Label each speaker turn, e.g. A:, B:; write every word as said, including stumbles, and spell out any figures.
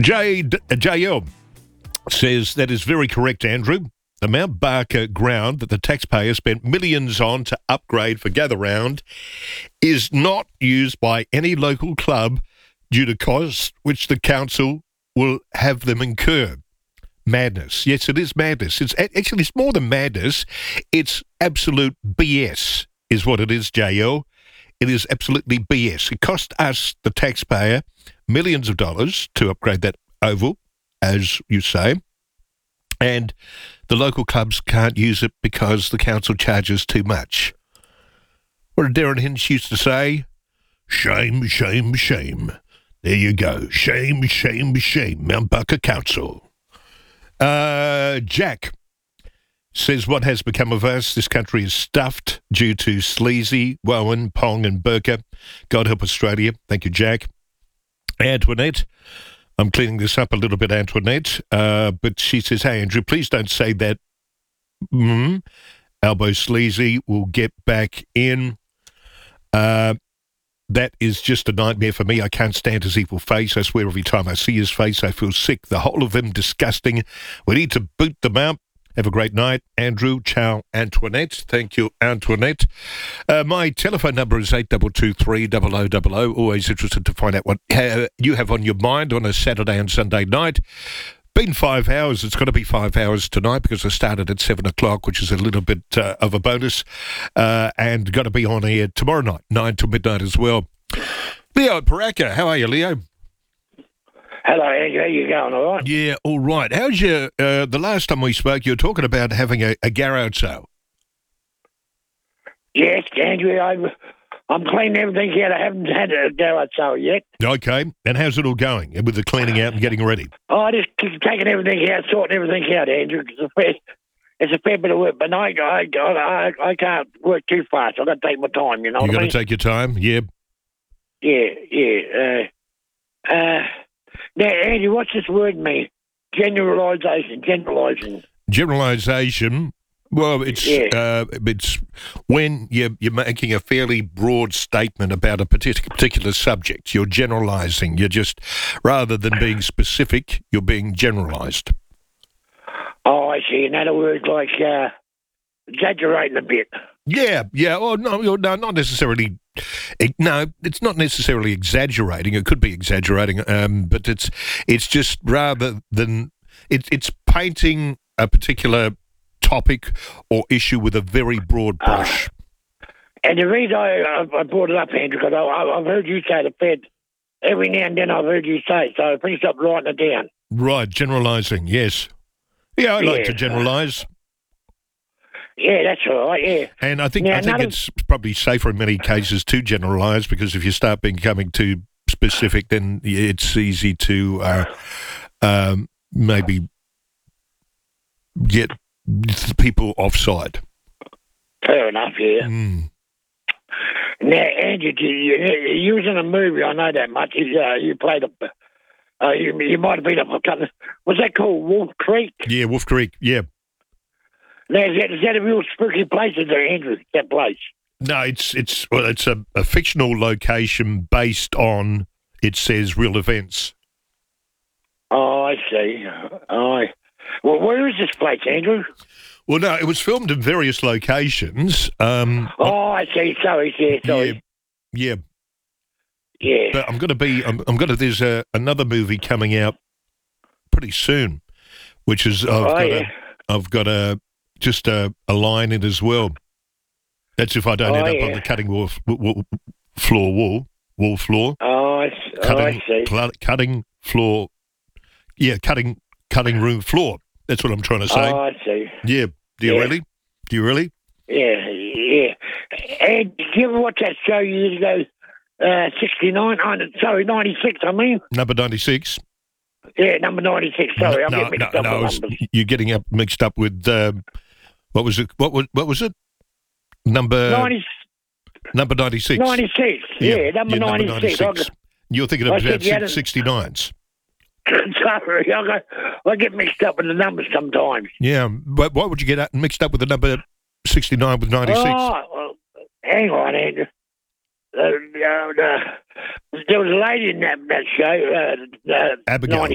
A: J, J L says that is very correct, Andrew. The Mount Barker ground that the taxpayer spent millions on to upgrade for Gather Round is not used by any local club due to costs which the council will have them incur. Madness. Yes, it is madness. It's actually it's more than madness. It's absolute B S is what it is, J L. It is absolutely B S. It cost us, the taxpayer, millions of dollars to upgrade that oval, as you say, and the local clubs can't use it because the council charges too much. What did Darren Hinch used to say? Shame, shame, shame. There you go. Shame, shame, shame. Mount Barker Council. Uh, Jack says, what has become of us? This country is stuffed due to Sleazy, Wowan, Pong and Burka. God help Australia. Thank you, Jack. Antoinette. I'm cleaning this up a little bit, Antoinette. Uh, but she says, hey, Andrew, please don't say that. Mm, Albo Sleazy will get back in. Uh, that is just a nightmare for me. I can't stand his evil face. I swear every time I see his face, I feel sick. The whole of him disgusting. We need to boot them out. Have a great night, Andrew. Ciao, Antoinette. Thank you, Antoinette. Uh, my telephone number is eight two two three, zero zero zero zero. Always interested to find out what uh, you have on your mind on a Saturday and Sunday night. Been five hours. It's going to be five hours tonight because I started at seven o'clock, which is a little bit uh, of a bonus, uh, and going to be on air tomorrow night, nine to midnight as well. Leo Paraka, how are you, Leo?
B: Hello, Andrew. How you going, all right?
A: Yeah, all right. How's your, uh, the last time we spoke, you were talking about having a, a garage sale.
B: Yes, Andrew, I've, I'm cleaning everything out. I haven't had a garage sale yet.
A: Okay, and how's it all going with the cleaning out and getting ready?
B: Oh, I just keep taking everything out, sorting everything out, Andrew. It's a fair, it's a fair bit of work, but I, I, I, I can't work too fast. I've got to take my time, you know
A: you
B: what I mean?
A: You've got to take your time, yeah.
B: Yeah, yeah. Uh, uh, now, Andrew, what's this word mean? Generalisation, generalising.
A: Generalisation, well, it's
B: yeah.
A: uh, it's when you're, you're making a fairly broad statement about a particular, particular subject. You're generalising. You're just, rather than being specific, you're being generalised.
B: Oh, I see. In other words, like uh, exaggerating a bit.
A: Yeah, yeah. Oh, no, no, not necessarily. It, no, it's not necessarily exaggerating. It could be exaggerating, um, but it's it's just rather than it, it's painting a particular topic or issue with a very broad brush.
B: Uh, and the reason I, I brought it up, Andrew, because I, I've heard you say the Fed every now and then. I've heard you say, so I finished up writing it down.
A: Right, generalising. Yes. Yeah, I
B: yeah.
A: like to generalise.
B: Yeah, that's all right, yeah.
A: And I think
B: now,
A: I think
B: another...
A: it's probably safer in many cases to generalise, because if you start becoming too specific, then it's easy to uh, um, maybe get people offside.
B: Fair enough, yeah.
A: Mm.
B: Now, Andrew, you, you was in a movie, I know that much. You, uh, you played a... Uh, you, you might have been up a couple... Was that called Wolf Creek?
A: Yeah, Wolf Creek, yeah.
B: Now, is that, is that a real spooky place, is there, Andrew, that place?
A: No, it's it's well, it's a, a fictional location based on, it says, real events.
B: Oh, I see. Oh, I... Well, where is this place, Andrew?
A: Well, no, it was filmed in various locations. Um,
B: oh, I see. Sorry, yeah, sorry.
A: Yeah, yeah.
B: Yeah.
A: But I'm going to be. I'm, I'm going to. There's a, another movie coming out pretty soon, which is I've
B: oh,
A: got
B: yeah.
A: a. I've got a just a, a line in as well. That's if I don't
B: oh,
A: end up
B: yeah.
A: on the cutting wall, wall floor wall wall floor.
B: Oh, I,
A: cutting,
B: oh, I see.
A: Cl- cutting floor. Yeah, cutting cutting room floor. That's what I'm trying to say.
B: Oh, I see.
A: Yeah. Do you
B: yeah.
A: really? Do you really?
B: Yeah, yeah. And did you ever watch that show years ago, uh, sixty-nine? Oh, sorry, ninety-six, I mean.
A: Number ninety-six?
B: Yeah, number ninety-six. Sorry, I'm
A: no,
B: getting mixed
A: no,
B: up
A: no,
B: with numbers.
A: You're getting up mixed up with, um, what was it? What was, what was it? Number...
B: ninety,
A: number ninety-six.
B: ninety-six, yeah, yeah number
A: yeah,
B: ninety-six.
A: Number ninety-six. You're thinking of
B: I
A: about
B: said
A: sixty-nines.
B: Sorry, I, got, I get mixed up with the numbers sometimes.
A: Yeah, but why would you get mixed up with the number sixty-nine with ninety-six?
B: Oh, well, hang on, Andrew. Uh, uh, uh, there was a lady in that, that show, uh, uh,
A: Abigail.